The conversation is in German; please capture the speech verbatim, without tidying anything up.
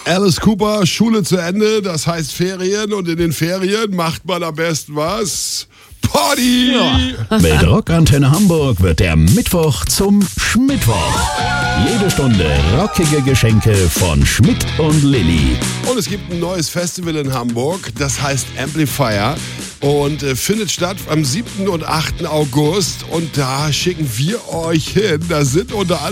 Alice Cooper, Schule zu Ende, das heißt Ferien, und in den Ferien macht man am besten was? Party! Ja. Mit Rockantenne Hamburg wird der Mittwoch zum Schmittwoch. Jede Stunde rockige Geschenke von Schmidt und Lilly. Und es gibt ein neues Festival in Hamburg, das heißt Amplifier und äh, findet statt am siebten und achten August, und da schicken wir euch hin. Da sind unter anderem